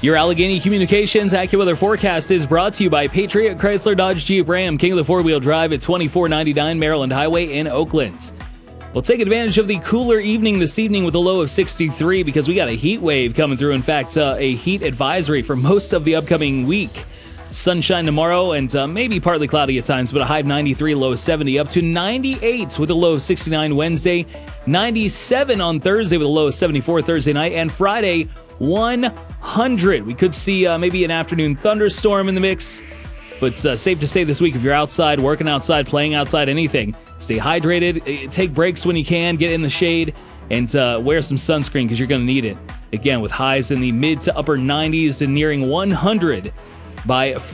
Your Allegheny Communications AccuWeather forecast is brought to you by Patriot Chrysler Dodge Jeep Ram, king of the four-wheel drive at 2499 Maryland Highway in Oakland. We'll take advantage of the cooler evening this evening with a low of 63 because we got a heat wave coming through. In fact, a heat advisory for most of the upcoming week. Sunshine tomorrow and maybe partly cloudy at times, but a high of 93, low of 70, up to 98 with a low of 69 Wednesday, 97 on Thursday with a low of 74 Thursday night, and Friday, 100. We could see maybe an afternoon thunderstorm in the mix, but safe to say this week, if you're outside, working outside, playing outside, anything, stay hydrated, take breaks when you can, get in the shade, and wear some sunscreen because you're going to need it. Again, with highs in the mid to upper 90s and nearing 100 by